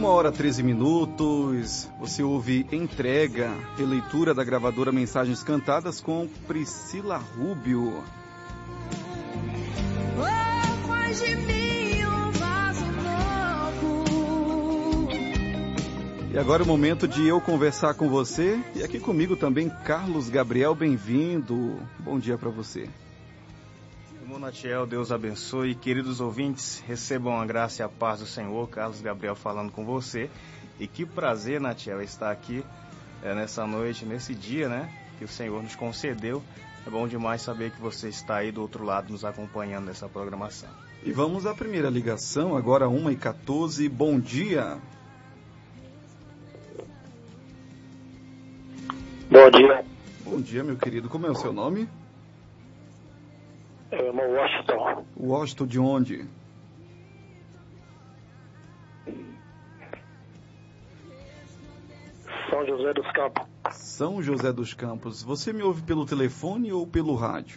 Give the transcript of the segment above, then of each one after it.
1h13, você ouve Entrega, releitura da gravadora Mensagens Cantadas com Priscila Rubio. Faz de mim um vaso novo. E agora é o momento de eu conversar com você. E aqui comigo também Carlos Gabriel, bem-vindo. Bom dia para você. Irmão Natiel, Deus abençoe. Queridos ouvintes, recebam a graça e a paz do Senhor. Carlos Gabriel falando com você. E que prazer, Natiel, estar aqui nessa noite, nesse dia, né, que o Senhor nos concedeu. É bom demais saber que você está aí do outro lado nos acompanhando nessa programação. E vamos à primeira ligação, agora 1h14. Bom dia. Bom dia. Bom dia, meu querido. Como é o seu nome? Eu amo Washington. Washington de onde? São José dos Campos. São José dos Campos. Você me ouve pelo telefone ou pelo rádio?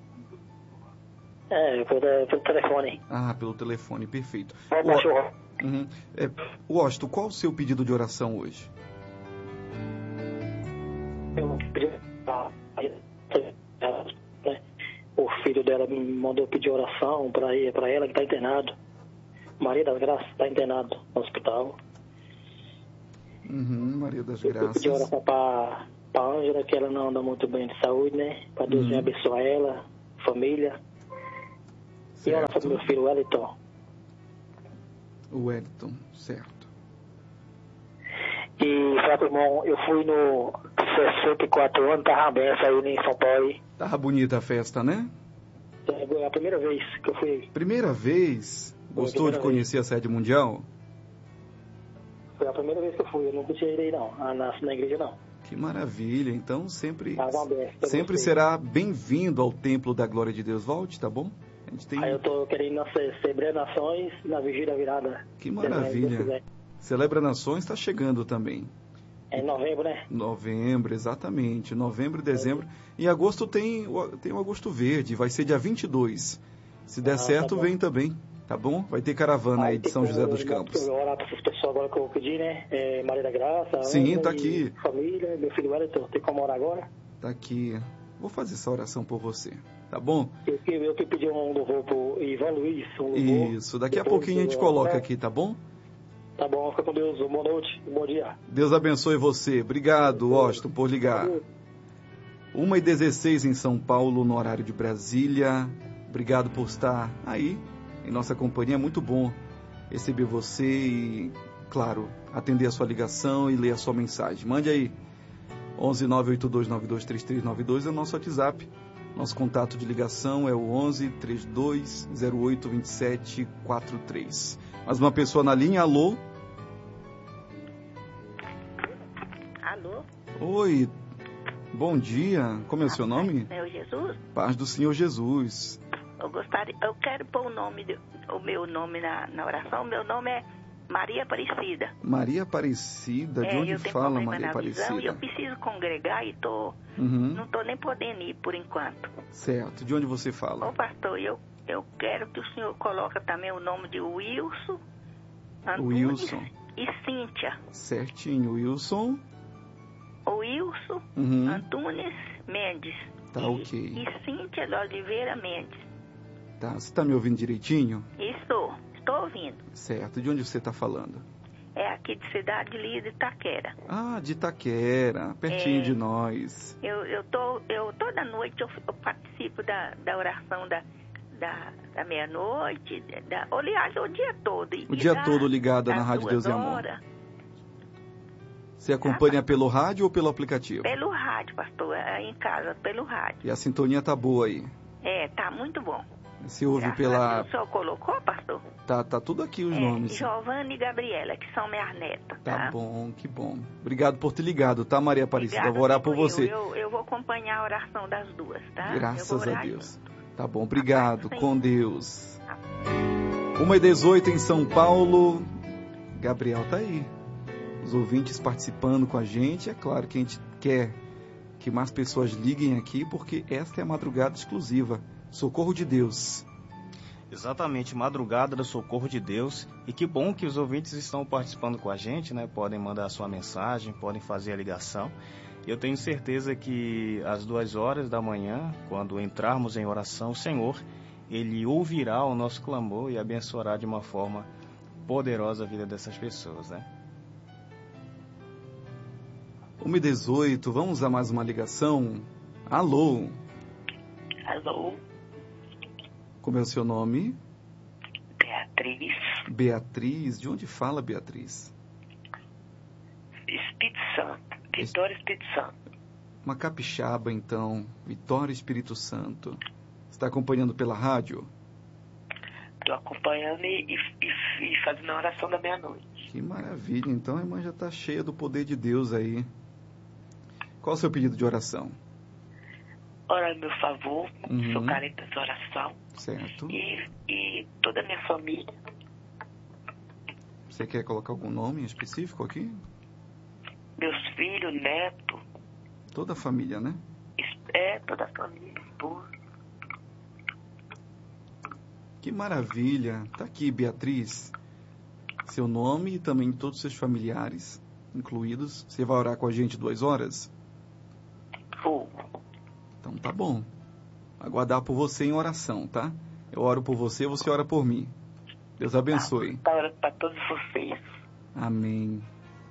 Pelo telefone. Ah, pelo telefone, perfeito. Uhum. Washington, qual o seu pedido de oração hoje? Eu pedi o filho dela me mandou pedir oração para ela que está internado. Maria das Graças está internado no hospital. Maria das Eu Graças. pedi oração para a Ângela, que ela não anda muito bem de saúde, né? Para Deus me abençoar ela, família. Certo. E oração para meu filho Wellington. O Wellington, certo. E, sabe, irmão, eu fui no 64 anos, tava bem, saiu em São Paulo aí. Tava bonita a festa, né? É a primeira vez que eu fui. Primeira vez? Gostou de conhecer a sede mundial? Foi a primeira vez que eu fui, eu nunca tinha ido aí não, na igreja não. Que maravilha, então sempre gostei. será bem-vindo ao Templo da Glória de Deus. Volte, tá bom? A gente tem... Aí eu tô querendo celebrar nações na Vigília da Virada. Que maravilha. Celebra Nações está chegando também. É em novembro, né? Novembro, exatamente. Novembro e dezembro. Em agosto tem o Agosto Verde, vai ser dia 22. Se der certo, tá vem também, tá bom? Vai ter caravana aí de São José dos Campos. Eu orar para essas pessoas agora que eu pedi, né? Maria da Graça, sim, Ana, tá aqui. Família, meu filho Wellington, tem como orar agora? Tá aqui. Vou fazer essa oração por você, tá bom? Eu que pedi um louvor pro Ivan Luiz. Isso, daqui a pouquinho a gente coloca aqui, tá bom? Tá bom, fica com Deus. Boa noite, bom dia. Deus abençoe você. Obrigado, Washington, por ligar. 1h16 em São Paulo, no horário de Brasília. Obrigado por estar aí em nossa companhia. É muito bom receber você e, claro, atender a sua ligação e ler a sua mensagem. Mande aí. 11 98292 3392 é o nosso WhatsApp. Nosso contato de ligação é o 11 3208 2743. Mais uma pessoa na linha, alô? Alô? Oi, bom dia. Como é o seu nome? Senhor Jesus? Paz do Senhor Jesus. Eu quero pôr o meu nome na oração. Meu nome é Maria Aparecida. Maria Aparecida? De onde fala Maria Aparecida? E eu preciso congregar e não estou nem podendo ir por enquanto. Certo. De onde você fala? Ô pastor, eu quero que o senhor coloque também o nome de Wilson, Antunes Wilson e Cíntia. Certinho, Wilson Antunes Mendes. Tá, ok. E Cíntia de Oliveira Mendes. Tá, você está me ouvindo direitinho? Estou ouvindo. Certo, de onde você está falando? É aqui de Cidade Líder, Itaquera. Ah, de Itaquera, pertinho de nós. Eu toda noite eu participo da oração da meia-noite, aliás, o dia todo. O dia todo ligada na Rádio Deus e Amor. Você acompanha pelo rádio ou pelo aplicativo? Pelo rádio, pastor, em casa, pelo rádio. E a sintonia tá boa aí? Tá muito bom. Você ouve pela... O senhor colocou, pastor? Tá tudo aqui os nomes. Giovana e Gabriela, que são minhas netas. Tá bom, que bom. Obrigado por ter ligado, tá, Maria Aparecida? Obrigada, vou orar por você. Eu vou acompanhar a oração das duas, tá? Graças a Deus. Tá bom, obrigado. Com Deus. 1h18 em São Paulo. Gabriel tá aí. Os ouvintes participando com a gente. É claro que a gente quer que mais pessoas liguem aqui, porque esta é a madrugada exclusiva. Socorro de Deus. Exatamente, madrugada do socorro de Deus. E que bom que os ouvintes estão participando com a gente, né? Podem mandar a sua mensagem, podem fazer a ligação. Eu tenho certeza que às 2h da manhã, quando entrarmos em oração, o Senhor, Ele ouvirá o nosso clamor e abençoará de uma forma poderosa a vida dessas pessoas, né? 1h18, vamos a mais uma ligação. Alô, Alô, como é o seu nome? Beatriz, Beatriz, de onde fala Beatriz? Espírito Santo, Vitória Espírito Santo. Uma capixaba, então, Vitória Espírito Santo. Está acompanhando pela rádio? Estou acompanhando e fazendo a oração da meia-noite. Que maravilha, então a irmã já está cheia do poder de Deus aí. Qual o seu pedido de oração? Ora, meu favor, Uhum. sou carente dessa oração. Certo. E toda a minha família, Você quer colocar algum nome específico aqui? meus filhos, netos, Toda a família, né? toda a família, esposa. Que maravilha. Tá aqui, Beatriz. Seu nome e também todos os seus familiares incluídos. Você vai orar com a gente 2h? Vou. Então tá bom. Aguardar por você em oração, tá? Eu oro por você, você ora por mim. Deus abençoe. Tá orando para todos vocês. Amém.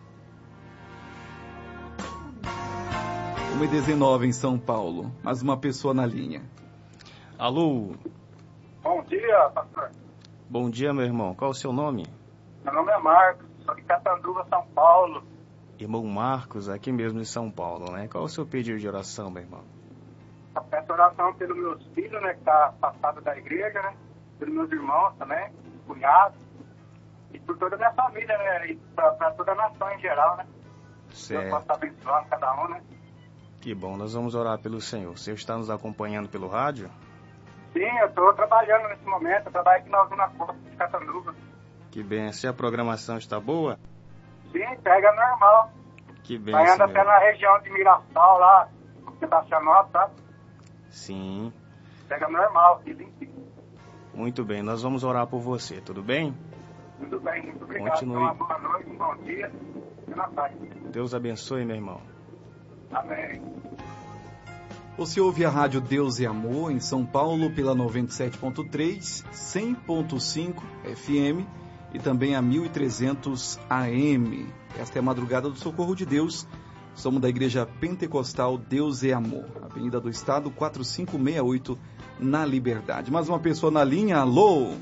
1h19 em São Paulo. Mais uma pessoa na linha. Alô, Bom dia, pastor. bom dia, meu irmão. Qual o seu nome? Meu nome é Marcos, sou de Catanduva, São Paulo. Irmão Marcos, aqui mesmo em São Paulo, né? Qual o seu pedido de oração, meu irmão? Eu peço oração pelos meus filhos, né, que tá afastado da igreja, né? Pelos meus irmãos também, cunhados. E por toda a minha família, né? E pra toda a nação em geral, né? Deus Certo. possa abençoar cada um, né? Que bom, nós vamos orar pelo Senhor. Você está nos acompanhando pelo rádio? Sim, eu estou trabalhando nesse momento. Eu trabalho aqui na usina Costa de Catanduva. Que bem. Se a programação está boa? Sim, pega normal. Que bem, Vai andar até na região de Mirassol, lá, Sebastianópolis, tá? Sim, Pega normal, aqui limpinho. muito bem. Nós vamos orar por você, tudo bem? Tudo bem, muito obrigado. Continue. Então, uma boa noite, um bom dia. E na paz. Deus abençoe, meu irmão. Amém. Você ouve a rádio Deus e Amor em São Paulo pela 97.3, 100.5 FM e também a 1300 AM. Esta é a Madrugada do Socorro de Deus. Somos da Igreja Pentecostal Deus e Amor, Avenida do Estado 4568, na Liberdade. Mais uma pessoa na linha, alô?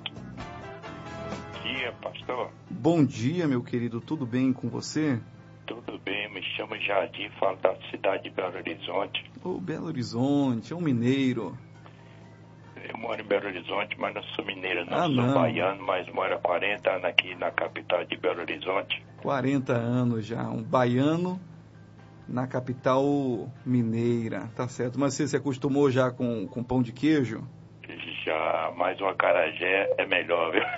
Bom dia, pastor. Bom dia, meu querido, tudo bem com você? Tudo bem? Me chamo Jardim, falo da cidade de Belo Horizonte. Ô, Belo Horizonte, é um mineiro. Eu moro em Belo Horizonte, mas não sou mineiro, não. Ah, Sou não. baiano, mas moro há 40 anos aqui na capital de Belo Horizonte. 40 anos já, um baiano na capital mineira, tá certo. Mas você se acostumou já com pão de queijo? Já, mais um acarajé é melhor, viu?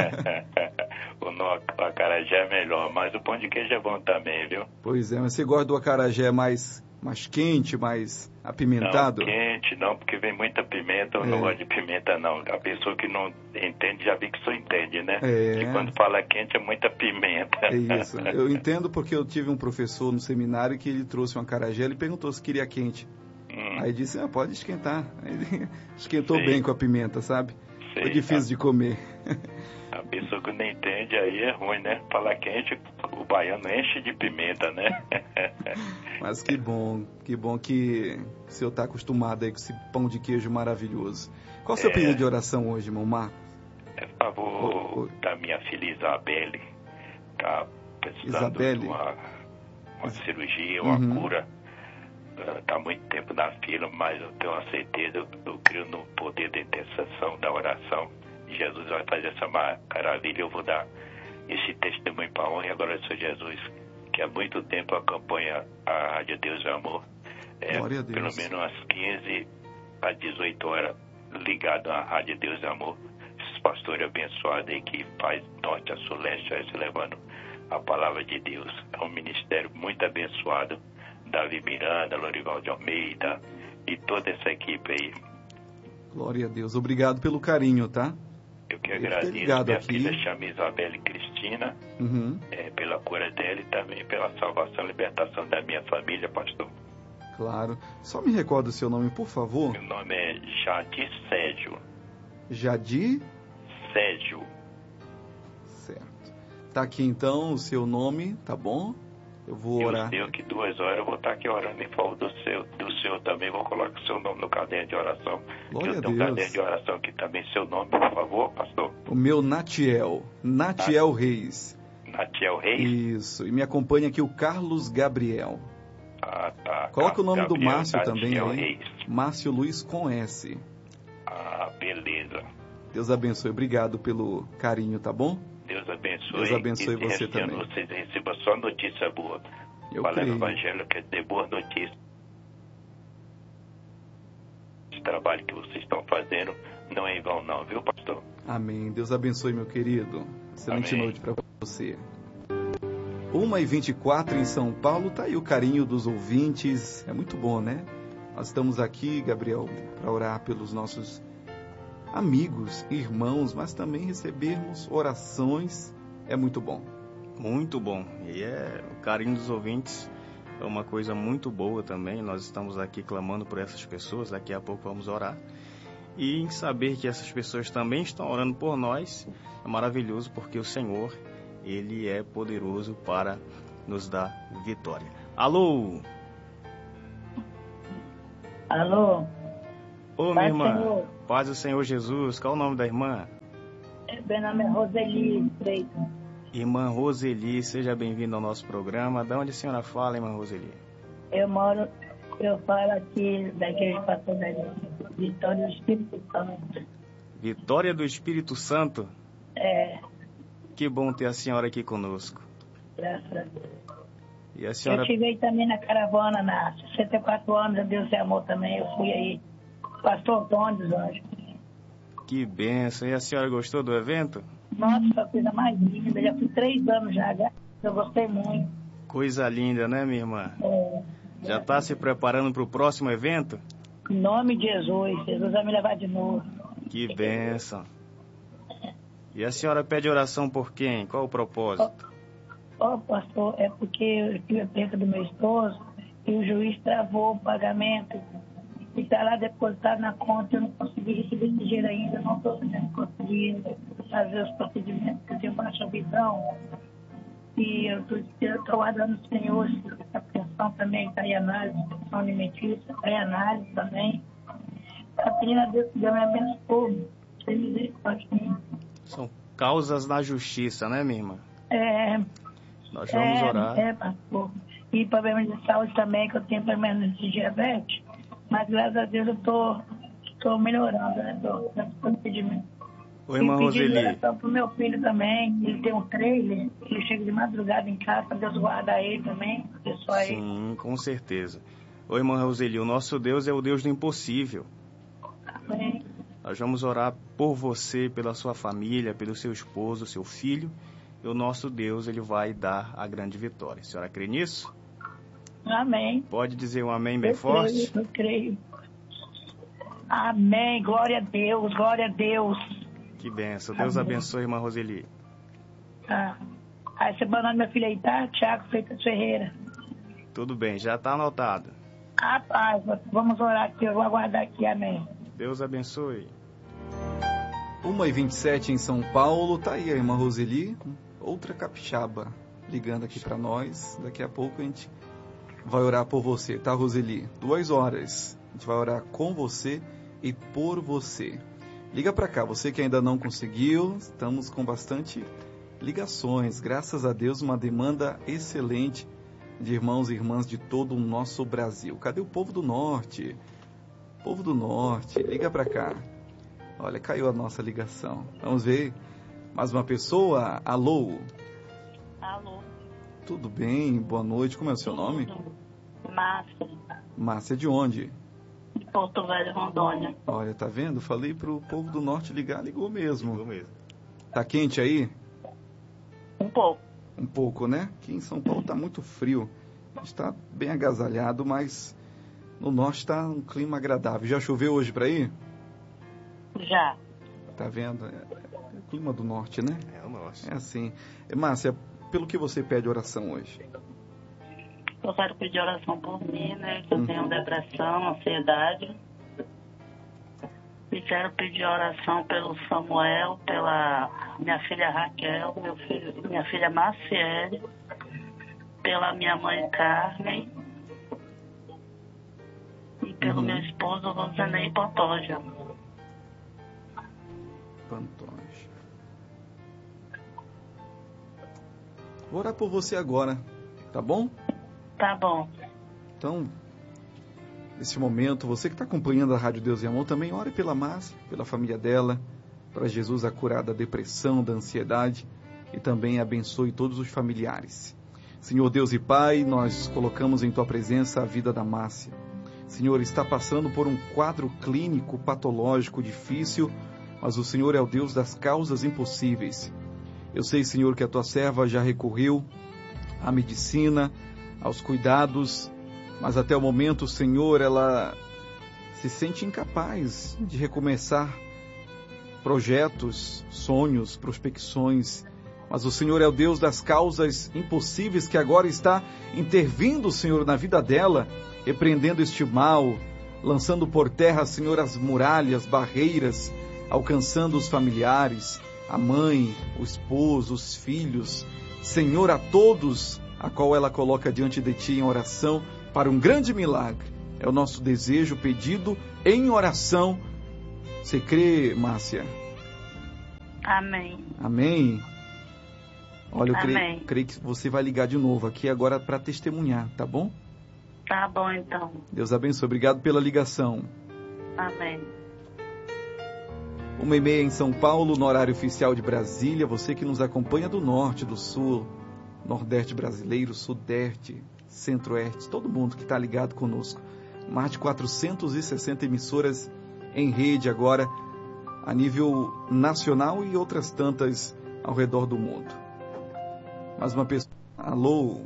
O acarajé é melhor, mas o pão de queijo é bom também, viu? Pois é, mas você gosta do acarajé mais quente, mais apimentado? Não, quente não, porque vem muita pimenta, eu não gosto de pimenta não. A pessoa que não entende, já vi que só entende, né? É. E quando fala quente é muita pimenta. É isso, eu entendo porque eu tive um professor no seminário que ele trouxe um acarajé, ele perguntou se queria quente. Aí disse, pode esquentar. Aí ele esquentou Sim. bem com a pimenta, sabe? Sim, Foi difícil de comer. A pessoa que não entende aí é ruim, né? Falar quente, o baiano enche de pimenta, né? Mas que bom que o senhor está acostumado aí com esse pão de queijo maravilhoso. Qual o seu pedido de oração hoje, irmão Marcos? É favor da minha filha Isabelle, tá precisando Isabelle? de uma cirurgia, uma cura. Está muito tempo na fila, mas eu tenho uma certeza, eu creio no poder da intercessão, da oração. Jesus vai fazer essa maravilha. Eu vou dar esse testemunho para a honra e agora do Senhor Jesus, que há muito tempo acompanha a Rádio Deus e Amor. Glória a Deus. Pelo menos umas 15 a 18 horas ligado à Rádio Deus e Amor. Esses pastores abençoados aí que faz norte a sul, leste a oeste, levando a palavra de Deus. É um ministério muito abençoado. Davi Miranda, Lorival de Almeida e toda essa equipe aí. Glória a Deus. Obrigado pelo carinho, tá? Eu que Ele agradeço. tá ligado Minha aqui. filha chama Isabelle Cristina, Uhum. pela cura dela e também pela salvação e libertação da minha família, pastor. Claro. Só me recorda o seu nome, por favor. Meu nome é Jadir Sérgio. Jadir? Sérgio. Certo. Tá aqui então o seu nome, tá bom? Eu vou orar. Eu que 2 horas eu vou estar aqui orando em favor do senhor também. Vou colocar o seu nome no caderno de oração. Glória eu a tenho um Deus. caderno de oração aqui também. Seu nome, por favor, pastor. O meu Natiel Reis. Natiel Reis? Isso. E me acompanha aqui o Carlos Gabriel. Ah, tá. Coloca o nome Gabriel, do Márcio também Natiel aí. Reis. Márcio Luiz com S. Ah, beleza. Deus abençoe. Obrigado pelo carinho, tá bom? Deus abençoe. Deus abençoe E você esse ano também. vocês recebam só notícia boa. Eu Falando creio. evangelho quer dizer boa notícia. Esse trabalho que vocês estão fazendo não é em vão não, viu, pastor? Amém. Deus abençoe, meu querido. Excelente Amém. noite para você. 1h24 em São Paulo. Tá aí o carinho dos ouvintes. É muito bom, né? Nós estamos aqui, Gabriel, para orar pelos nossos amigos, irmãos, mas também recebermos orações. É muito bom. Muito bom. E o carinho dos ouvintes é uma coisa muito boa também. Nós estamos aqui clamando por essas pessoas. Daqui a pouco vamos orar. E em saber que essas pessoas também estão orando por nós é maravilhoso, porque o Senhor, Ele é poderoso para nos dar vitória. Alô? Alô? Ô, minha irmã. Paz do Senhor Jesus. Qual o nome da irmã? Meu nome é Roseli Freitas. Irmã Roseli, seja bem-vinda ao nosso programa. De onde a senhora fala, irmã Roseli? Eu falo aqui da Igreja Pastor da Vitória do Espírito Santo. Vitória do Espírito Santo? É. Que bom ter a senhora aqui conosco. Graças a Deus. E a senhora... Eu estive aí também na caravana, na 64 anos, a Deus e Amor também. Eu fui aí. Pastor Antônio dos Anjos. Que bênção. E a senhora gostou do evento? Nossa, a coisa mais linda. Já fui 3 anos já. Eu gostei muito. Coisa linda, né, minha irmã? É. Já está se preparando para o próximo evento? Em nome de Jesus. Jesus vai me levar de novo. Que bênção. E a senhora pede oração por quem? Qual o propósito? Pastor, é porque eu tive a perda do meu esposo e o juiz travou o pagamento. E está lá depositado na conta. Eu não consegui receber esse dinheiro ainda. Não estou conseguindo fazer os procedimentos, porque eu tenho baixa visão. E eu estou aguardando o Senhor. A pensão também está em análise, a pensão alimentícia está em análise também. Está pedindo a Deus que Deus me abençoe. Sem misericórdia. São causas na justiça, né, minha irmã? Nós vamos orar. Pastor. E problemas de saúde também, que eu tenho problemas de diabetes. Mas, graças a Deus, eu estou melhorando, né? Estou dando pedimento. Oi, irmã Roseli. Para o meu filho também. Ele tem um trailer. Ele chega de madrugada em casa, para Deus guardar ele também. Sim, com certeza. Oi, irmã Roseli. O nosso Deus é o Deus do impossível. Amém. Nós vamos orar por você, pela sua família, pelo seu esposo, seu filho. E o nosso Deus, Ele vai dar a grande vitória. A senhora crê nisso? Amém. Pode dizer um amém bem forte? Eu creio. Amém. Glória a Deus, glória a Deus. Que benção. Deus abençoe, irmã Roseli. Aí você mandou minha filha aí, tá? Tiago Freitas Ferreira. Tudo bem, já está anotado. Paz, vamos orar aqui, eu vou aguardar aqui, amém. Deus abençoe. 1h27 em São Paulo. Tá aí a irmã Roseli, outra capixaba, ligando aqui para nós. Daqui a pouco a gente vai orar por você, tá, Roseli? 2 horas. A gente vai orar com você e por você. Liga para cá, você que ainda não conseguiu. Estamos com bastante ligações. Graças a Deus, uma demanda excelente de irmãos e irmãs de todo o nosso Brasil. Cadê o povo do Norte? Povo do Norte, liga para cá. Olha, caiu a nossa ligação. Vamos ver mais uma pessoa. Alô? Alô. Tudo bem? Boa noite. Como é o seu nome? Márcia. Márcia, de onde? De Porto Velho, Rondônia. Olha, tá vendo? Falei pro povo do Norte ligar, ligou mesmo. Ligou mesmo. Tá quente aí? Um pouco. Um pouco, né? Aqui em São Paulo tá muito frio. A gente tá bem agasalhado, mas no Norte tá um clima agradável. Já choveu hoje para aí? Já. Tá vendo? É o clima do norte, né? É o nosso. É assim. Márcia, pelo que você pede oração hoje? Eu quero pedir oração por mim, né? Que eu tenho depressão, ansiedade. E quero pedir oração pelo Samuel, pela minha filha Raquel, minha filha Marciele, pela minha mãe Carmen e pelo meu esposo Rosanei Pantoja. Pantoja. Vou orar por você agora, tá bom? Tá bom. Então, nesse momento, você que está acompanhando a Rádio Deus e Amor, também ore pela Márcia, pela família dela, para Jesus a curar da depressão, da ansiedade e também abençoe todos os familiares. Senhor Deus e Pai, nós colocamos em Tua presença a vida da Márcia. Senhor, está passando por um quadro clínico, patológico, difícil, mas o Senhor é o Deus das causas impossíveis. Eu sei, Senhor, que a Tua serva já recorreu à medicina, aos cuidados, mas até o momento, Senhor, ela se sente incapaz de recomeçar projetos, sonhos, prospecções. Mas o Senhor é o Deus das causas impossíveis que agora está intervindo, Senhor, na vida dela, repreendendo este mal, lançando por terra, Senhor, as muralhas, barreiras, alcançando os familiares, a mãe, o esposo, os filhos. Senhor, a todos a qual ela coloca diante de Ti em oração para um grande milagre. É o nosso desejo, pedido em oração. Você crê, Márcia? Amém. Amém? Olha, eu Amém. creio que você vai ligar de novo aqui agora para testemunhar, tá bom? Tá bom, então. Deus abençoe. Obrigado pela ligação. Amém. 1h30 em São Paulo, no horário oficial de Brasília. Você que nos acompanha do norte, do sul, nordeste brasileiro, sudeste, centro-oeste, todo mundo que está ligado conosco. Mais de 460 emissoras em rede agora, a nível nacional e outras tantas ao redor do mundo. Mais uma pessoa. Alô?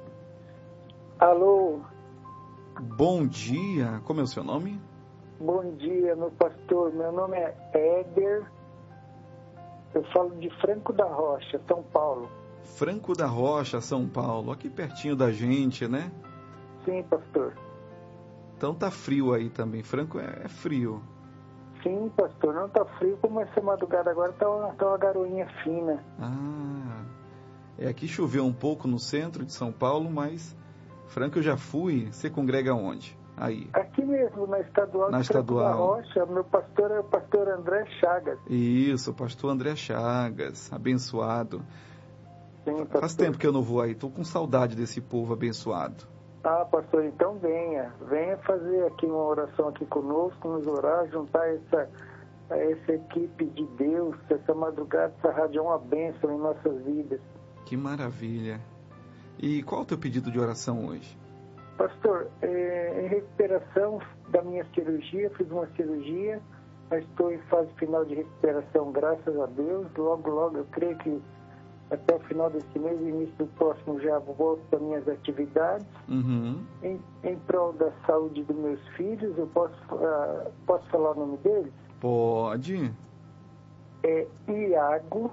Alô? Bom dia. Como é o seu nome? Bom dia, meu pastor. Meu nome é Éder. Eu falo de Franco da Rocha, São Paulo. Franco da Rocha, São Paulo. Aqui pertinho da gente, né? Sim, pastor. Então tá frio aí também. Franco é frio. Sim, pastor. Não tá frio como essa madrugada agora. Tá uma garoinha fina. Ah, aqui choveu um pouco no centro de São Paulo, mas Franco eu já fui. Você congrega onde? Aí. Aqui mesmo, na Estadual de Franco da Rocha. Meu pastor é o pastor André Chagas. Isso, o pastor André Chagas. Abençoado. Sim, faz tempo que eu não vou aí. Tô com saudade desse povo abençoado. Ah, pastor, então venha fazer aqui uma oração aqui conosco, nos orar, juntar essa equipe de Deus, essa madrugada, essa rádio é uma bênção em nossas vidas. Que maravilha. E qual é o teu pedido de oração hoje? Pastor, em recuperação da minha cirurgia, fiz uma cirurgia, mas estou em fase final de recuperação, graças a Deus. Logo, eu creio que até o final desse mês, início do próximo, já volto para minhas atividades. Em prol da saúde dos meus filhos, eu posso falar o nome deles? Pode. É Iago.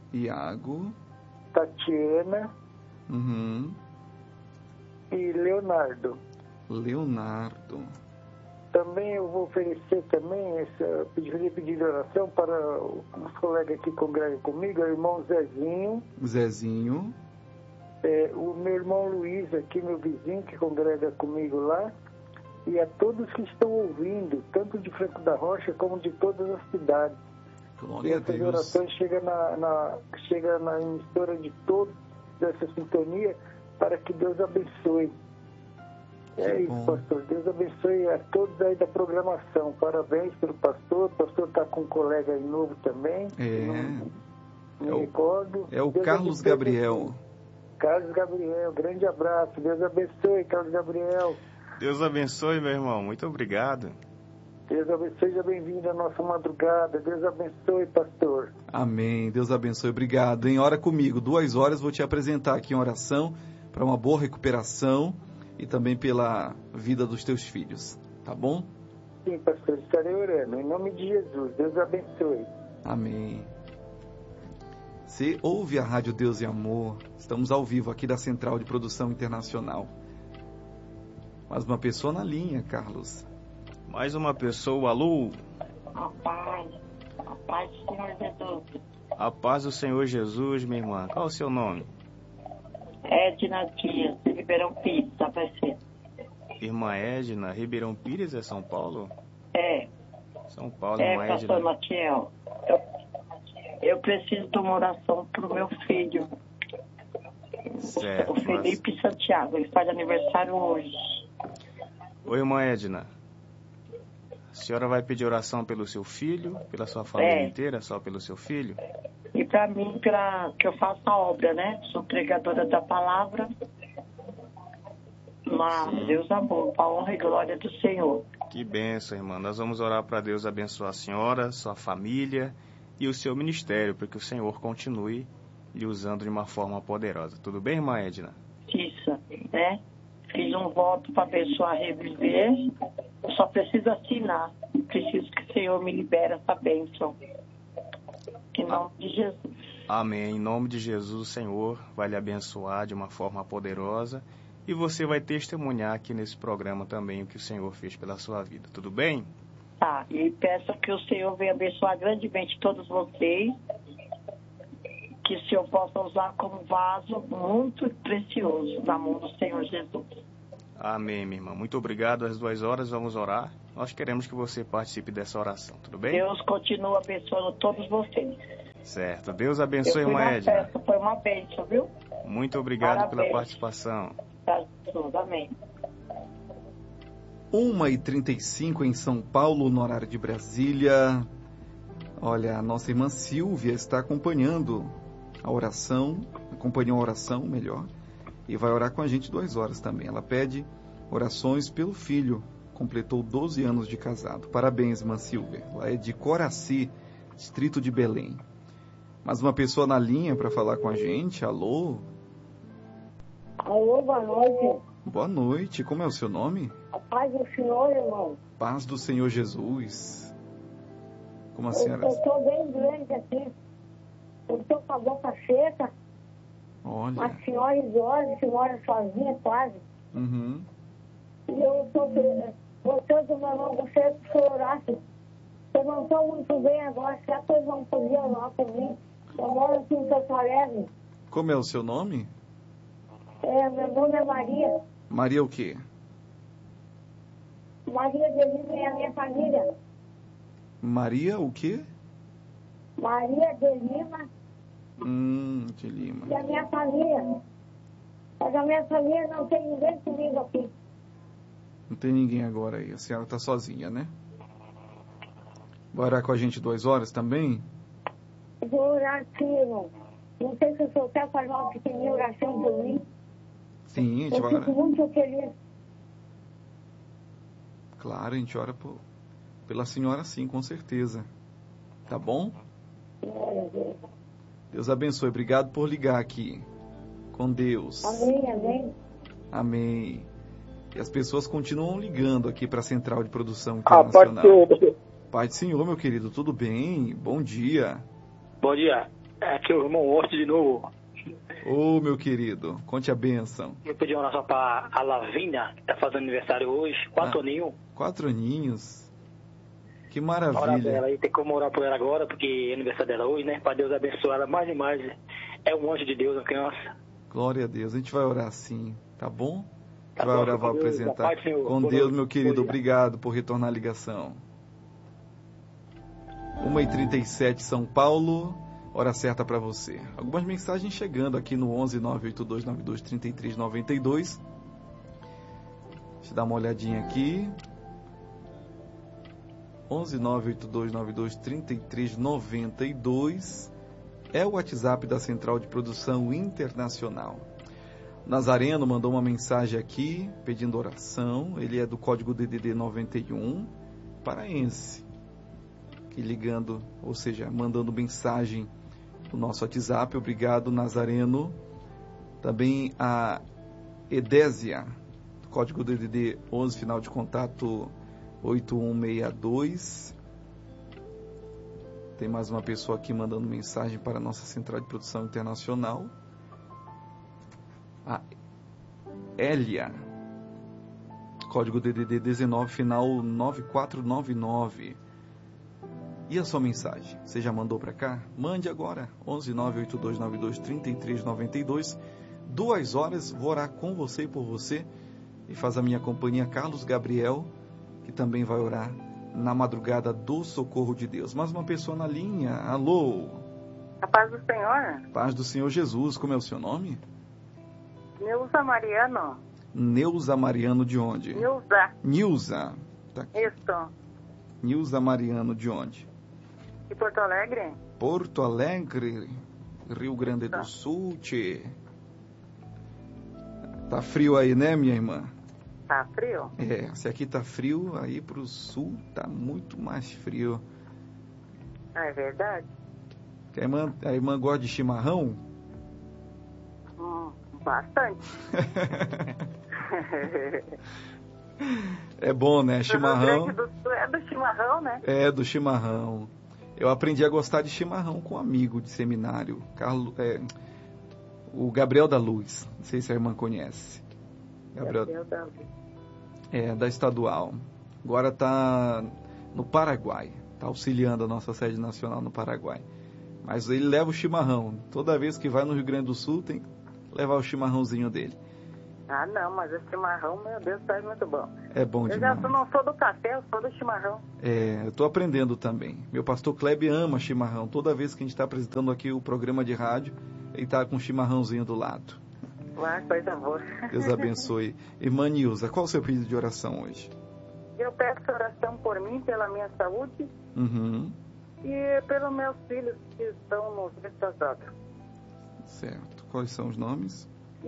Tatiana. E Leonardo. Também eu vou oferecer também pedir oração para os colegas que congregam comigo, o irmão Zezinho. O meu irmão Luiz aqui, meu vizinho, que congrega comigo lá. E a todos que estão ouvindo, tanto de Franco da Rocha como de todas as cidades. Glória e essas orações chegam na emissora de todos dessa sintonia para que Deus abençoe. Isso, pastor. Deus abençoe a todos aí da programação. Parabéns pelo pastor. O pastor está com um colega aí novo também. Não me recordo. É o Carlos Gabriel. Carlos Gabriel, grande abraço. Deus abençoe, Carlos Gabriel. Deus abençoe, meu irmão. Muito obrigado. Deus abençoe, seja bem-vindo à nossa madrugada. Deus abençoe, pastor. Amém. Deus abençoe. Obrigado. Em hora comigo. 2 horas vou te apresentar aqui em oração para uma boa recuperação e também pela vida dos teus filhos. Tá bom? Sim, pastor, estarei orando. Em nome de Jesus, Deus abençoe. Amém. Você ouve a Rádio Deus e Amor. Estamos ao vivo aqui da Central de Produção Internacional. Mais uma pessoa na linha, Carlos. Mais uma pessoa, alô? A paz do Senhor Jesus. A paz do Senhor Jesus, minha irmã. Qual é o seu nome? Edna Dias, de Ribeirão Pires, ABC. Irmã Edna, Ribeirão Pires é São Paulo? É. São Paulo, irmã Edna. Pastor Matiel, eu preciso de uma oração para o meu filho. Certo. O Felipe Santiago, ele faz aniversário hoje. Oi, irmã Edna. A senhora vai pedir oração pelo seu filho, pela sua família inteira, só pelo seu filho? E para mim, que eu faço a obra, né? Sou pregadora da palavra. Mas Deus amor, para a honra e glória do Senhor. Que bênção, irmã. Nós vamos orar para Deus abençoar a senhora, sua família e o seu ministério, para que o Senhor continue lhe usando de uma forma poderosa. Tudo bem, irmã Edna? Isso, né? Fiz um voto para abençoar Reviver. Eu só preciso assinar. Preciso que o Senhor me libere essa bênção. Em nome de Jesus. Amém. Em nome de Jesus, o Senhor vai lhe abençoar de uma forma poderosa e você vai testemunhar aqui nesse programa também o que o Senhor fez pela sua vida. Tudo bem? Tá. E peço que o Senhor venha abençoar grandemente todos vocês. Que o Senhor possa usar como vaso muito precioso na mão do Senhor Jesus. Amém, minha irmã. Muito obrigado. Às 2h vamos orar. Nós queremos que você participe dessa oração, tudo bem? Deus continua abençoando todos vocês. Certo. Deus abençoe, irmã Edna. Festa, foi uma bênção, viu? Muito obrigado Parabéns. pela participação. Amém. 1h35 em São Paulo, no horário de Brasília. Olha, a nossa irmã Silvia está acompanhou a oração, melhor, e vai orar com a gente 2h também. Ela pede orações pelo filho, completou 12 anos de casado. Parabéns, irmã Silvia. Ela é de Coraci, distrito de Belém. Mais uma pessoa na linha para falar com a gente. Alô? Alô, boa noite. Boa noite. Como é o seu nome? A paz do Senhor, irmão. Paz do Senhor Jesus. Como a senhora... Eu estou bem doente aqui. Eu estou com a boca seca. Olha. Uma senhora idosa, senhora sozinha quase. Uhum. E eu estou botando meu irmão você para o senhor orasse. Eu não estou muito bem agora. Será que eles não podiam orar por mim? Eu moro aqui em Porto Alegre. Como é o seu nome? Meu nome é Maria. Maria o quê? Maria de Lima é a minha família. Maria o quê? Maria de Lima. De Lima. E a minha família. Mas a minha família não tem ninguém comigo aqui. Não tem ninguém agora aí. A senhora está sozinha, né? Vai orar com a gente 2h também? Vou orar aqui, irmão. Não sei se o senhor quer fazer uma pequena oração por mim. Sim, a gente vai orar. Eu fico muito feliz. Claro, a gente ora pela senhora sim, com certeza. Tá bom? Deus abençoe. Obrigado por ligar aqui. Com Deus. Amém, amém. Amém. E as pessoas continuam ligando aqui para a Central de Produção Internacional. Pai do Senhor, meu querido, tudo bem? Bom dia. Bom dia. Aqui é o irmão Horto de novo. Ô, meu querido, conte a bênção. Eu pedi uma oração para a Lavínia, que está fazendo aniversário hoje, 4 aninhos. 4 aninhos? Que Orar por maravilha. ela aí, tem como orar por ela agora, porque é aniversário dela hoje, né? Para Deus abençoar ela mais e mais. É um anjo de Deus, a criança. Glória a Deus. A gente vai orar sim, tá bom? Tá vai bom, orar, vai Deus, apresentar. paz, Senhor. Com Boa Deus, noite. meu querido. Bom dia. Obrigado por retornar a ligação. 1h37 São Paulo. Hora certa para você. Algumas mensagens chegando aqui no 11 982 92 33 92. Deixa eu dar uma olhadinha aqui. 11 982 92 33 92 é o WhatsApp da Central de Produção Internacional. Nazareno mandou uma mensagem aqui pedindo oração. Ele é do código DDD 91, paraense. Que ligando, ou seja, mandando mensagem no nosso WhatsApp. Obrigado, Nazareno. Também a Edésia, código DDD 11, final de contato 8162. Tem mais uma pessoa aqui mandando mensagem para a nossa Central de Produção Internacional. A Elia. Código DDD 19, final 9499. E a sua mensagem? Você já mandou para cá? Mande agora. 11982923392. 2 horas, vou orar com você e por você. E faz a minha companhia Carlos Gabriel, que também vai orar na madrugada do socorro de Deus. Mais uma pessoa na linha. Alô? A paz do Senhor. Paz do Senhor Jesus. Como é o seu nome? Neuza Mariano. Neuza Mariano de onde? Nilza. Tá aqui. Isso. Nilza Mariano de onde? De Porto Alegre. Porto Alegre, Rio Grande do Sul, tchê. Tá frio aí, né, minha irmã? Tá frio? Se aqui tá frio, aí pro sul tá muito mais frio. É verdade? A irmã gosta de chimarrão? Bastante. É bom, né? Chimarrão. O Rio Grande do Sul é do chimarrão, né? É, do chimarrão. Eu aprendi a gostar de chimarrão com um amigo de seminário, o Gabriel da Luz. Não sei se a irmã conhece. Gabriel da Luz. Da Estadual. Agora está no Paraguai. Está auxiliando a nossa sede nacional no Paraguai. Mas ele leva o chimarrão. Toda vez que vai no Rio Grande do Sul, tem que levar o chimarrãozinho dele. Ah, não, mas o chimarrão, meu Deus, tá muito bom. É bom demais. Eu já não sou do café, eu sou do chimarrão. Eu estou aprendendo também. Meu pastor Kleber ama chimarrão. Toda vez que a gente está apresentando aqui o programa de rádio, ele está com um chimarrãozinho do lado. Ah, coisa boa. Deus abençoe. Irmã Nilza, qual o seu pedido de oração hoje? Eu peço oração por mim, pela minha saúde e pelos meus filhos que estão nos retrasados. Certo. Quais são os nomes?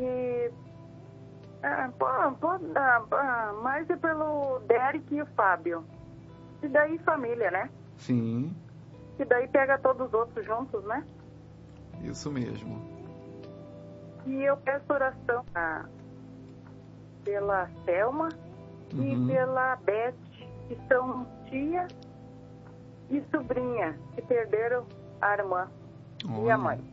Mais é pelo Derek e o Fábio. E daí família, né? Sim. E daí pega todos os outros juntos, né? Isso mesmo. E eu peço oração pela Selma e pela Beth, que são tia e sobrinha, que perderam a irmã e a mãe.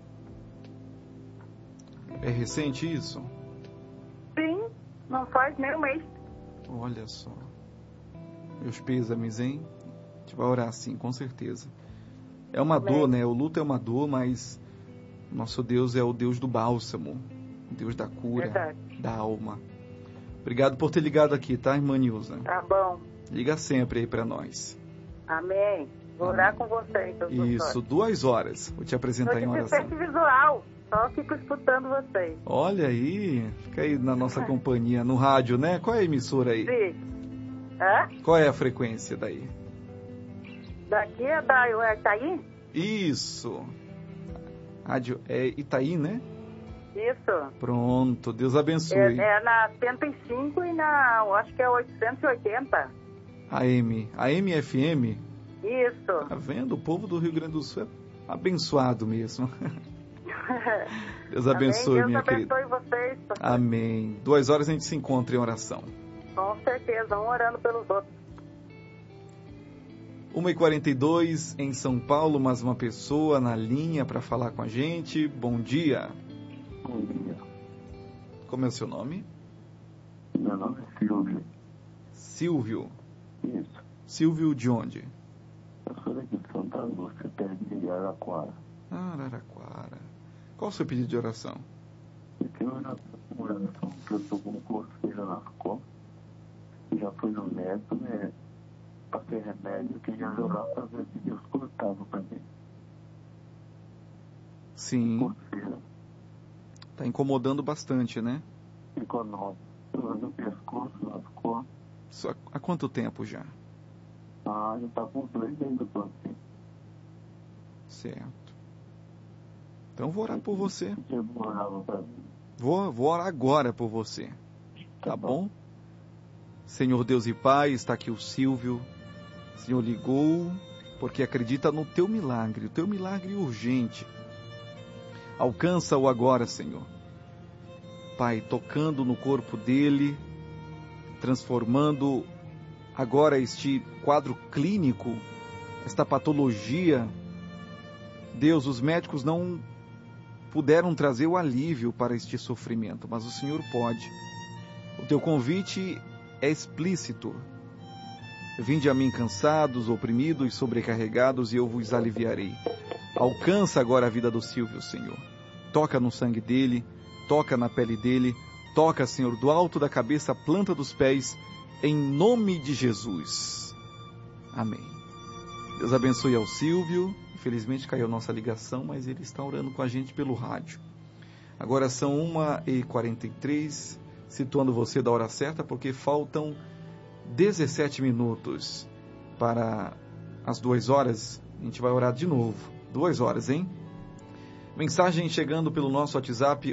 É recente isso? Sim, não faz nem um mês. Olha só. Meus pêsames, hein? A gente vai orar sim, com certeza. É uma dor, né? O luto é uma dor, mas nosso Deus é o Deus do bálsamo, o Deus da cura, da alma. Obrigado por ter ligado aqui, tá, irmã Nilza? Tá bom. Liga sempre aí pra nós. Amém. Vou orar com vocês. Isso, 2 horas. Vou te apresentar em oração. Visual. Só fico escutando vocês. Olha aí, fica aí na nossa companhia, no rádio, né? Qual é a emissora aí? Sim. Hã? Qual é a frequência daí? Daqui é da Itaí? Isso. Rádio é Itaí, né? Isso. Pronto, Deus abençoe. É na 105 e acho que é 880. AM FM? Isso. Tá vendo? O povo do Rio Grande do Sul é abençoado mesmo. Deus abençoe, Amém. minha querida. Deus abençoe vocês. Pastor. Amém. 2 horas a gente se encontra em oração. Com certeza, orando pelos outros. 1h42 em São Paulo, mais uma pessoa na linha para falar com a gente. Bom dia. Bom dia. Como é o seu nome? Meu nome é Silvio. Silvio? Isso. Silvio de onde? Eu sou daqui de Santa Lúcia, perto de Araraquara. Araraquara. Qual o seu pedido de oração? Eu tenho uma oração que eu estou com coceira nas costas. Já fui no médico, né? Passei remédio, queria orar para ver se Deus cortava para mim. Sim. Coceira. Tá incomodando bastante, né? Incomoda. No pescoço, nas costas. Isso há quanto tempo já? Já tá com 3 meses do assim. Certo. Então vou orar por você. Eu orava para mim. Vou orar agora por você. Tá bom? Senhor Deus e Pai, está aqui o Silvio. O Senhor ligou porque acredita no teu milagre, o teu milagre urgente. Alcança-o agora, Senhor. Pai, tocando no corpo dele, transformando agora este quadro clínico, esta patologia. Deus, os médicos não puderam trazer o alívio para este sofrimento, mas o Senhor pode. O teu convite é explícito. Vinde a mim cansados, oprimidos, sobrecarregados, e eu vos aliviarei. Alcança agora a vida do Silvio, Senhor. Toca no sangue dele, toca na pele dele, toca, Senhor, do alto da cabeça à planta dos pés, em nome de Jesus. Amém. Deus abençoe ao Silvio. Infelizmente caiu nossa ligação, mas ele está orando com a gente pelo rádio. Agora são 1h43, situando você da hora certa, porque faltam 17 minutos para as 2 horas. A gente vai orar de novo. 2 horas, hein? Mensagem chegando pelo nosso WhatsApp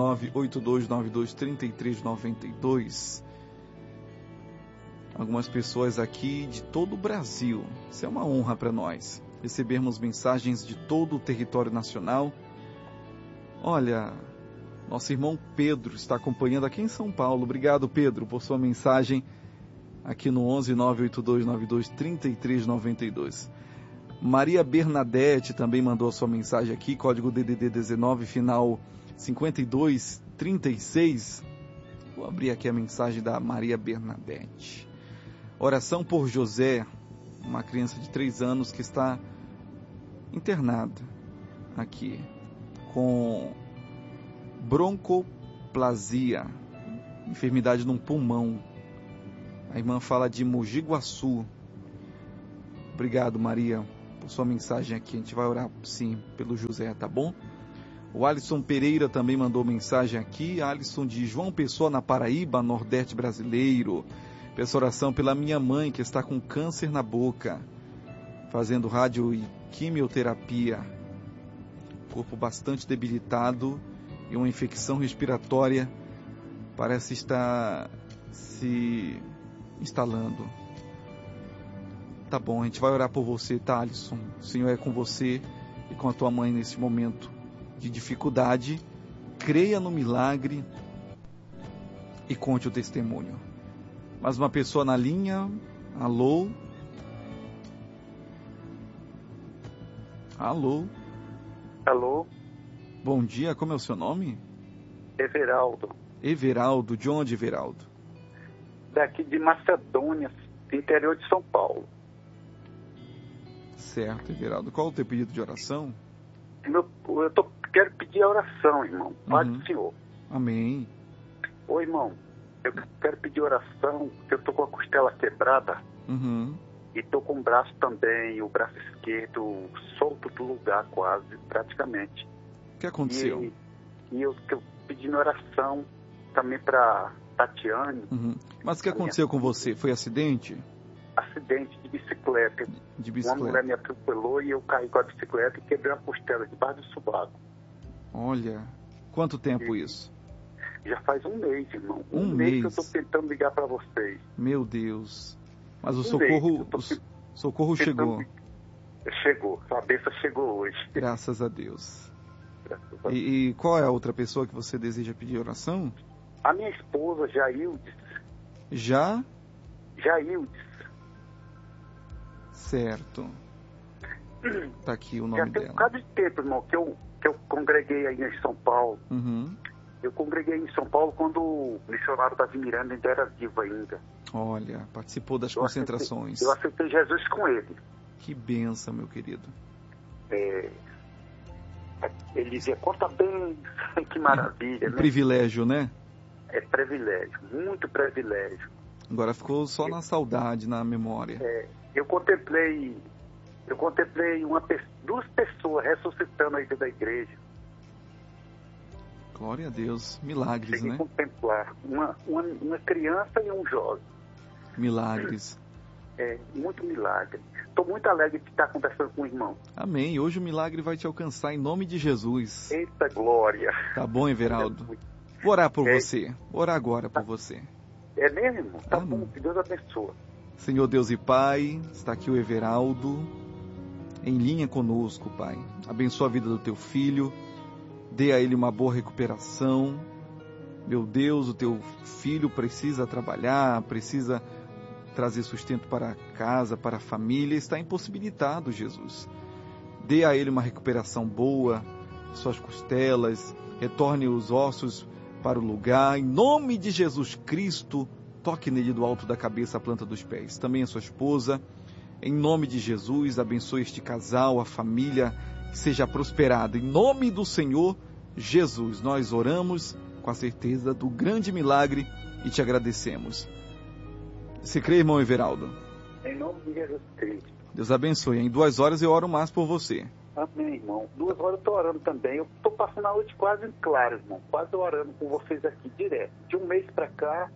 11982923392. Algumas pessoas aqui de todo o Brasil. Isso é uma honra para nós, recebermos mensagens de todo o território nacional. Olha, nosso irmão Pedro está acompanhando aqui em São Paulo. Obrigado, Pedro, por sua mensagem aqui no 11982923392. Maria Bernadette também mandou a sua mensagem aqui, código DDD 19, final 5236. Vou abrir aqui a mensagem da Maria Bernadette. Oração por José, uma criança de 3 anos que está internada aqui com broncoplasia, enfermidade no pulmão. A irmã fala de Mogi Guaçu. Obrigado, Maria, por sua mensagem aqui. A gente vai orar, sim, pelo José, tá bom? O Alisson Pereira também mandou mensagem aqui. Alisson de João Pessoa, na Paraíba, Nordeste brasileiro. Peço oração pela minha mãe, que está com câncer na boca, fazendo rádio e quimioterapia. Corpo bastante debilitado e uma infecção respiratória parece estar se instalando. Tá bom, a gente vai orar por você, tá, Alisson? O Senhor é com você e com a tua mãe nesse momento de dificuldade. Creia no milagre e conte o testemunho. Mais uma pessoa na linha. Alô? Alô? Alô? Bom dia, como é o seu nome? Everaldo. Everaldo, de onde, Everaldo? Daqui de Macedônia, interior de São Paulo. Certo, Everaldo. Qual é o teu pedido de oração? Quero pedir a oração, irmão. Pai do Senhor. Amém. Ô, irmão, eu quero pedir oração, porque eu tô com a costela quebrada. E tô com o braço também, o braço esquerdo solto do lugar quase, praticamente. O que aconteceu? E eu pedindo oração também para Tatiane. Mas o que aconteceu com você? Foi acidente? Acidente de bicicleta. De bicicleta. Uma mulher me atropelou e eu caí com a bicicleta e quebrei a costela debaixo do sovaco. Olha, quanto tempo isso? Já faz um mês, irmão. Um mês mês que eu estou tentando ligar para vocês. Meu Deus. Mas o socorro chegou. Chegou. A bênção chegou hoje. Graças a Deus. E qual é a outra pessoa que você deseja pedir oração? A minha esposa, Jaildes. Jaildes. Certo. Tá aqui o nome dela. Já tem um bocado de tempo, irmão, que eu congreguei aí em São Paulo. Eu congreguei em São Paulo quando o missionário Davi Miranda ainda era vivo ainda. Olha, participou das concentrações. Eu aceitei Jesus com ele. Que bênção, meu querido. Ele dizia, conta bem, que maravilha. Né? Privilégio, né? É privilégio, muito privilégio. Agora ficou só na saudade, na memória. Eu contemplei duas pessoas ressuscitando aí dentro da igreja. Glória a Deus. Milagres, Cheguei né? A contemplar uma criança e um jovem. Milagres. Muito milagre. Estou muito alegre de estar conversando com o irmão. Amém. Hoje o milagre vai te alcançar em nome de Jesus. Eita glória. Tá bom, Everaldo? Vou orar por você. Vou orar agora por você. É mesmo, irmão? Tá bom. Que Deus abençoe. Senhor Deus e Pai, está aqui o Everaldo em linha conosco, Pai. Abençoa a vida do teu filho. Dê a ele uma boa recuperação. Meu Deus, o teu filho precisa trabalhar, precisa trazer sustento para a casa, para a família, está impossibilitado, Jesus. Dê a ele uma recuperação boa, suas costelas, retorne os ossos para o lugar. Em nome de Jesus Cristo, toque nele do alto da cabeça à planta dos pés. Também a sua esposa. Em nome de Jesus, abençoe este casal, a família, que seja prosperada. Em nome do Senhor Jesus, nós oramos com a certeza do grande milagre e te agradecemos. Você crê, irmão Everaldo? Em nome de Jesus Cristo. Deus abençoe. Em 2 horas eu oro mais por você. Amém, irmão. 2 horas eu estou orando também. Eu estou passando a noite quase em claro, irmão. Quase orando com vocês aqui direto. De um mês para cá,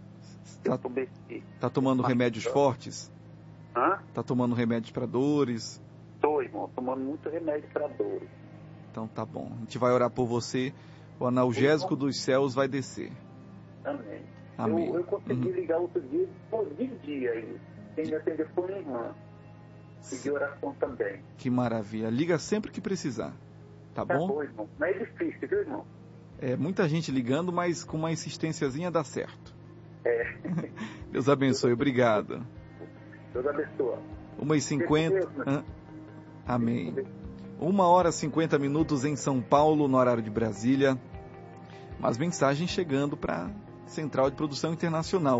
Tá tomando remédios fortes? Hã? Tá tomando remédios para dores? Tô, irmão. Tomando muito remédio para dores. Então tá bom. A gente vai orar por você. O analgésico dos céus vai descer. Amém. Amém. Eu consegui ligar outro dia, de dia aí. Quem me atendeu foi minha irmã. Pedi oração também. Que maravilha. Liga sempre que precisar. Tá bom? Tá bom, irmão. Não é difícil, viu, irmão? É muita gente ligando, mas com uma insistênciazinha dá certo. É. Deus abençoe. Obrigado. Deus abençoe. 1h50. Amém. 1h50 em São Paulo, no horário de Brasília. Mas mensagem chegando para Central de Produção Internacional.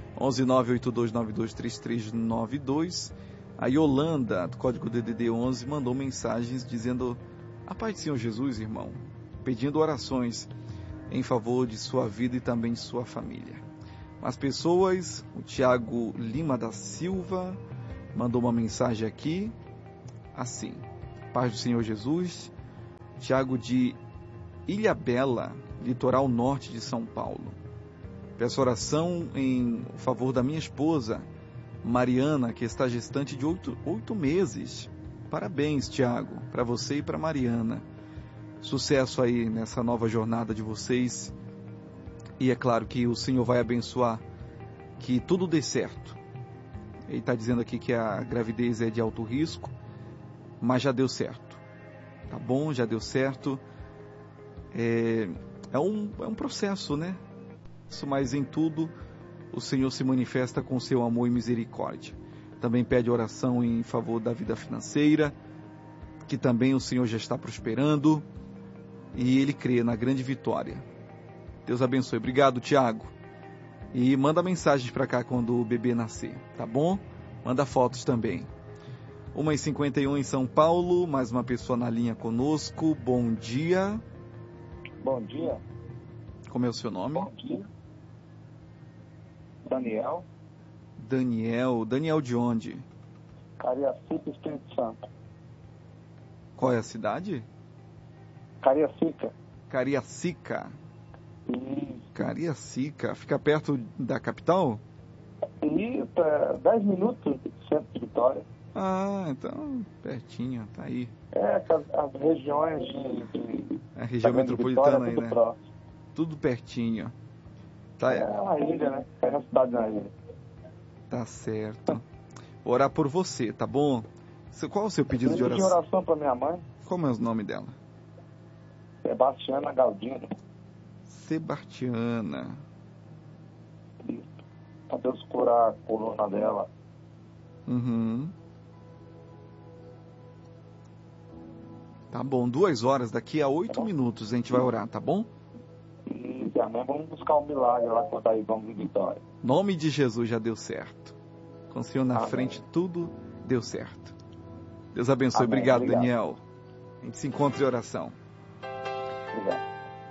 11982923392. A Yolanda, do código DDD 11, mandou mensagens dizendo: a paz do Senhor Jesus, irmão, pedindo orações em favor de sua vida e também de sua família. As pessoas, o Tiago Lima da Silva mandou uma mensagem aqui, assim: paz do Senhor Jesus. Tiago de Ilhabela, litoral norte de São Paulo. Peço oração em favor da minha esposa, Mariana, que está gestante de 8 meses. Parabéns, Tiago, para você e para Mariana. Sucesso aí nessa nova jornada de vocês. E é claro que o Senhor vai abençoar, que tudo dê certo. Ele está dizendo aqui que a gravidez é de alto risco, mas já deu certo. Tá bom, já deu certo. É um processo, né? Mas em tudo o Senhor se manifesta com seu amor e misericórdia. Também pede oração em favor da vida financeira, que também o Senhor já está prosperando, e ele crê na grande vitória. Deus abençoe. Obrigado, Tiago. E manda mensagens para cá quando o bebê nascer, tá bom? Manda fotos também. 1h51 em São Paulo, mais uma pessoa na linha conosco. Bom dia. Bom dia. Como é o seu nome? Bom dia. Daniel. Daniel de onde? Cariacica, Espírito Santo. Qual é a cidade? Cariacica. Cariacica. Fica perto da capital? E 10 minutos do centro de Vitória. Ah, então pertinho, tá aí. As regiões a região metropolitana aí, né? Próximo. Tudo pertinho. Tá. É uma ilha, né? É uma cidade na ilha. Tá certo. Vou orar por você, tá bom? Qual é o seu pedido de oração? De oração para minha mãe. Como é o nome dela? Sebastiana Galdino. Sebastiana. Para Deus curar a coluna dela. Uhum. Tá bom, 2 horas, daqui a 8 minutos a gente vai orar, tá bom? E também vamos buscar um milagre lá quando aí vamos em Vitória. Nome de Jesus já deu certo. Com o Senhor na frente, tudo deu certo. Deus abençoe. Obrigado, Daniel. A gente se encontra em oração. Obrigado.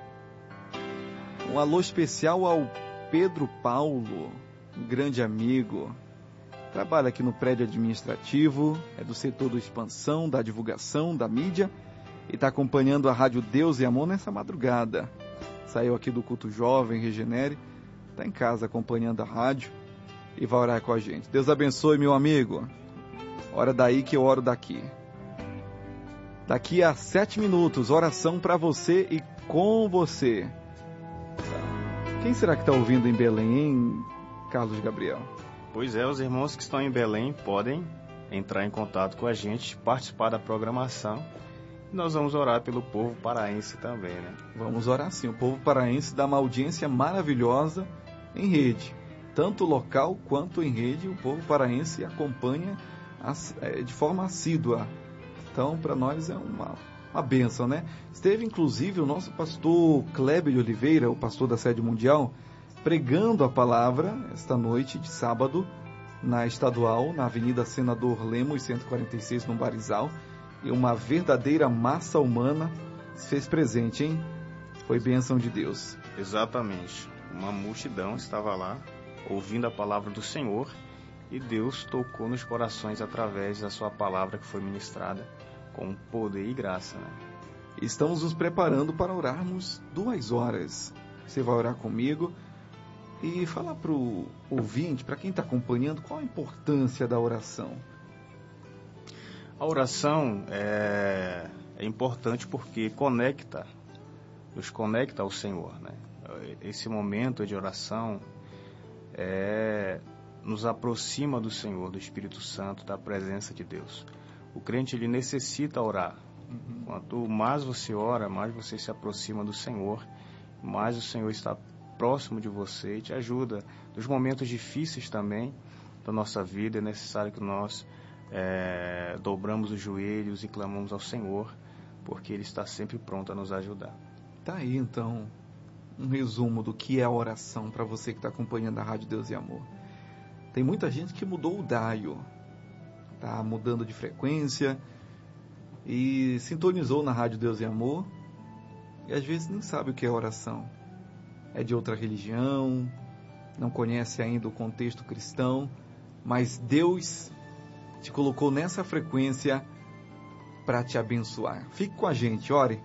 Um alô especial ao Pedro Paulo, um grande amigo. Trabalha aqui no prédio administrativo, é do setor da expansão, da divulgação, da mídia, e está acompanhando a Rádio Deus e Amor nessa madrugada. Saiu aqui do culto jovem, Regenere, está em casa acompanhando a rádio e vai orar com a gente. Deus abençoe, meu amigo. Ora daí que eu oro daqui. Daqui a 7 minutos, oração para você e com você. Quem será que está ouvindo em Belém, hein, Carlos Gabriel? Pois é, os irmãos que estão em Belém podem entrar em contato com a gente, participar da programação. E nós vamos orar pelo povo paraense também, né? Vamos orar sim. O povo paraense dá uma audiência maravilhosa em rede. tanto local quanto em rede, o povo paraense acompanha de forma assídua. Então, para nós é uma bênção, né? Esteve, inclusive, o nosso pastor Kleber de Oliveira, o pastor da Sede Mundial, pregando a palavra esta noite de sábado, na Estadual, na Avenida Senador Lemos, 146, no Barizal. E uma verdadeira massa humana se fez presente, hein? Foi bênção de Deus. Exatamente. Uma multidão estava lá, ouvindo a palavra do Senhor, e Deus tocou nos corações através da sua palavra que foi ministrada com poder e graça, né? Estamos nos preparando para orarmos 2 horas. Você vai orar comigo e falar para o ouvinte, para quem está acompanhando, qual a importância da oração. A oração é importante porque nos conecta ao Senhor, né? Esse momento de oração nos aproxima do Senhor, do Espírito Santo, da presença de Deus. O crente, ele necessita orar. Quanto mais você ora, mais você se aproxima do Senhor, mais o Senhor está próximo de você e te ajuda. Nos momentos difíceis também da nossa vida, é necessário que nós dobramos os joelhos e clamamos ao Senhor, porque Ele está sempre pronto a nos ajudar. Tá aí, então, um resumo do que é a oração para você que está acompanhando a Rádio Deus e Amor. Tem muita gente que mudou o dial, tá mudando de frequência e sintonizou na Rádio Deus e Amor e às vezes nem sabe o que é oração. É de outra religião, não conhece ainda o contexto cristão, mas Deus te colocou nessa frequência para te abençoar. Fique com a gente, ore.